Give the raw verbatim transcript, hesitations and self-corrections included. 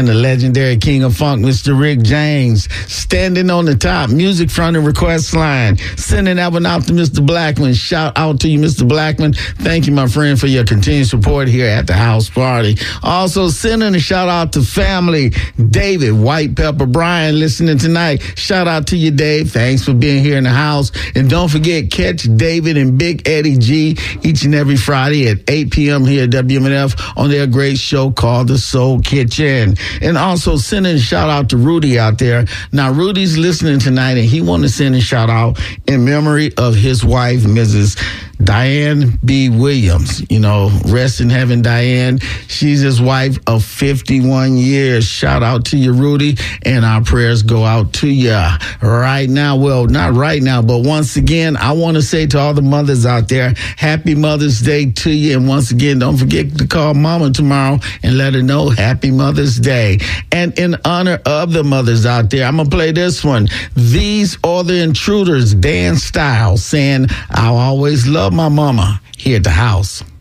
and the legendary king of funk, Mister Rick James, standing on the top. Music from the request line. Sending that one out to Mister Blackman. Shout out to you, Mister Blackman. Thank you, my friend, for your continued support here at the house party. Also, sending a shout out to family. David, White Pepper, Brian, listening tonight. Shout out to you, Dave. Thanks for being here in the house. And don't forget, catch David and Big Eddie G each and every Friday at eight p.m. here at W M N F on their great show called The Soul Kitchen. And also sending a shout out to Rudy out there. Now, Rudy's listening tonight, and he wanted to send a shout out in memory of his wife, Missus Diane B. Williams. You know, rest in heaven, Diane. She's his wife of fifty-one years. Shout out to you, Rudy, and our prayers go out to you right now. Well, not right now, but once again, I want to say to all the mothers out there, happy Mother's Day to you. And once again, don't forget to call Mama tomorrow and let her know happy Mother's Day. And in honor of the mothers out there, I'm going to play this one. These Are the Intruders, Dan Styles, saying, I'll always love my mama here at the house.